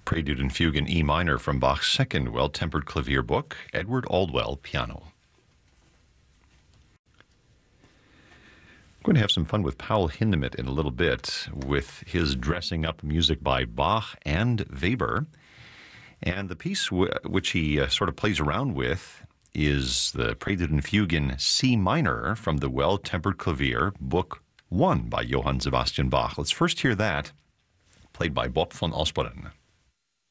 Prelude and Fugue in E minor from Bach's second Well-Tempered Clavier book, Edward Aldwell, piano. I'm going to have some fun with Paul Hindemith in a little bit with his dressing up music by Bach and Weber. And the piece which he sort of plays around with is the Prelude and Fugue in C minor from the Well-Tempered Clavier, Book 1 by Johann Sebastian Bach. Let's first hear that, played by Bob van Asperen.